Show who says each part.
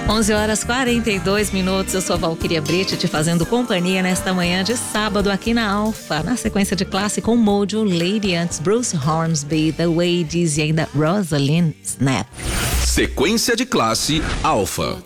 Speaker 1: 11h42. Eu sou a Valquíria Brite, te fazendo companhia nesta manhã de sábado aqui na Alfa. Na sequência de classe com Mojo, Lady antes, Bruce Hornsby, The Ways e ainda Rosalind Snap.
Speaker 2: Sequência de classe Alfa.